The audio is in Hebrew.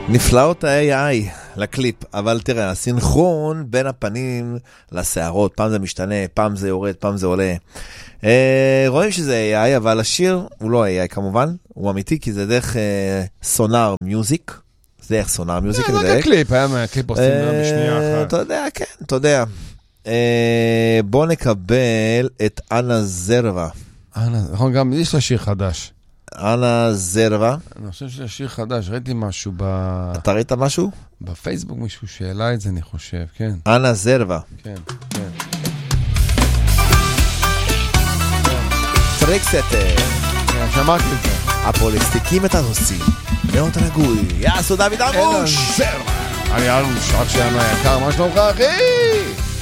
נפלאות ה-AI לקליפ, אבל תראה, הסינכרון בין הפנים לשערות, פעם זה משתנה, פעם זה יורד, פעם זה עולה. רואים שזה AI, אבל השיר הוא לא AI כמובן, הוא אמיתי, כי זה דרך סונאר מיוזיק, זה דרך סונאר מיוזיק. זה רק הקליפ, היה מהקליפ עושים בשנייה אחת. אתה יודע, כן, אתה יודע. בוא נקבל את אנה זרווה. נכון, גם יש לה שיר חדש. אנה זרווה. אני חושב שיש שיר חדש, ראיתי משהו אתה ראית משהו? בפייסבוק מישהו שאלה את זה, אני חושב, כן. אנה זרווה. כן, כן. טריקסטר. שמעתי את זה. הפוליסטיקים את הרוסים. מאוד רגוי. יעשו דוד ארוש. אני ארוש, רק שלנו היקר, מה שלומך אחי?